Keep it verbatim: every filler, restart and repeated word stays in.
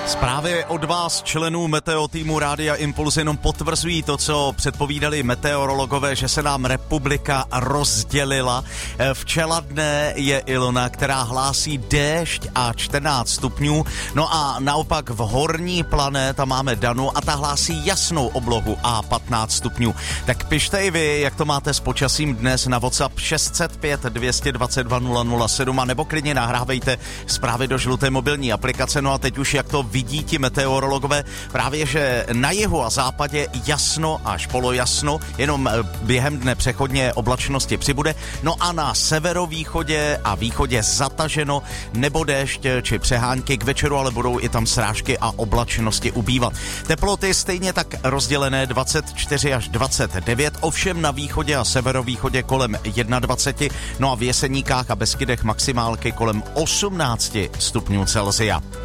Zprávy od vás, členů Meteo týmu Rádia Impuls, jenom potvrzují to, co předpovídali meteorologové, že se nám republika rozdělila. V čela dne je Ilona, která hlásí déšť a čtrnáct stupňů. No a naopak v horní plané tam máme Danu a ta hlásí jasnou oblohu a patnáct stupňů. Tak pište i vy, jak to máte s počasím dnes na WhatsApp šest set pět dvě dvacet dva nula nula sedm a nebo klidně nahrávejte zprávy do žluté mobilní aplikace. No a teď už jak to vidí ti meteorologové, právě že na jihu a západě jasno až polojasno, jenom během dne přechodně oblačnosti přibude. No a na severovýchodě a východě zataženo nebo déšť či přehánky, k večeru ale budou i tam srážky a oblačnosti ubývat. Teploty stejně tak rozdělené dvacet čtyři až dvacet devět, ovšem na východě a severovýchodě kolem dvacet jedna, no a v Jeseníkách a Beskydech maximálky kolem osmnáct stupňů Celsia.